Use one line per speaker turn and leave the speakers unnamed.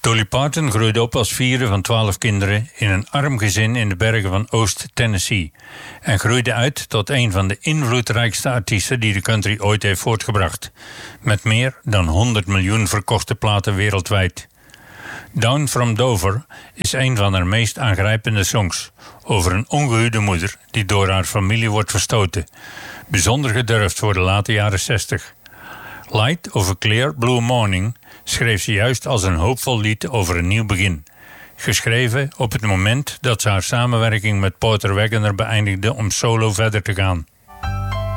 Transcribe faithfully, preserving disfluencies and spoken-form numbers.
Dolly Parton groeide op als vierde van twaalf kinderen in een arm gezin in de bergen van Oost-Tennessee en groeide uit tot een van de invloedrijkste artiesten die de country ooit heeft voortgebracht, met meer dan honderd miljoen verkochte platen wereldwijd. Down from Dover is een van haar meest aangrijpende songs over een ongehuwde moeder die door haar familie wordt verstoten, bijzonder gedurfd voor de late jaren zestig. Light of a Clear Blue Morning schreef ze juist als een hoopvol lied over een nieuw begin. Geschreven op het moment dat ze haar samenwerking met Porter Wagoner beëindigde om solo verder te gaan.